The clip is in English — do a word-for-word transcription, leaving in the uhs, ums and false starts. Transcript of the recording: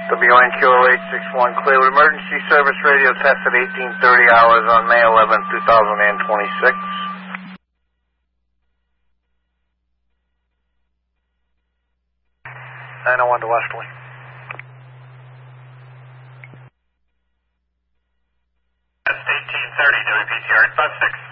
W N Q zero eight six one, clear with emergency service radio test at eighteen thirty hours on May eleventh, two thousand twenty-six. nine oh one to Westerly. That's eighteen thirty, W P T R eight five six.